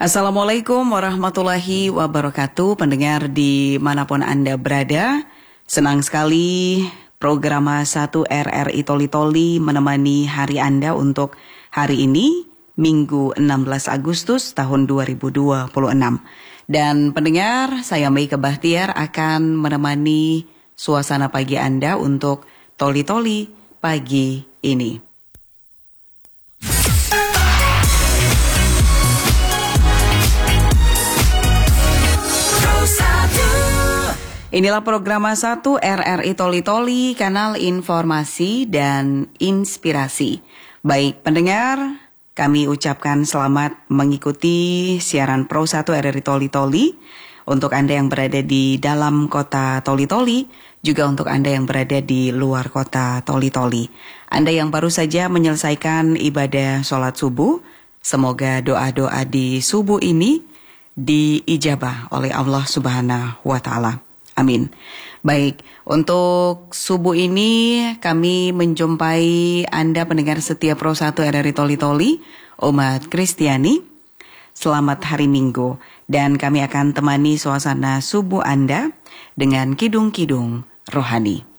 Assalamualaikum warahmatullahi wabarakatuh. Pendengar dimanapun Anda berada, senang sekali program 1 RRI Toli Toli menemani hari Anda untuk hari ini, Minggu 16 Agustus tahun 2026. Dan pendengar, saya Meike Bahtiar akan menemani suasana pagi Anda untuk Toli Toli pagi ini. Inilah program 1 RRI Toli Toli, kanal informasi dan inspirasi. Baik pendengar, kami ucapkan selamat mengikuti siaran Pro 1 RRI Toli Toli. Untuk Anda yang berada di dalam kota Toli Toli, juga untuk Anda yang berada di luar kota Toli Toli. Anda yang baru saja menyelesaikan ibadah sholat subuh, semoga doa-doa di subuh ini diijabah oleh Allah Subhanahu wa Ta'ala. Amin. Baik, untuk subuh ini kami menjumpai Anda pendengar setia Pro 1 RRI Toli Toli, umat Kristiani. Selamat hari Minggu, dan kami akan temani suasana subuh Anda dengan kidung-kidung rohani.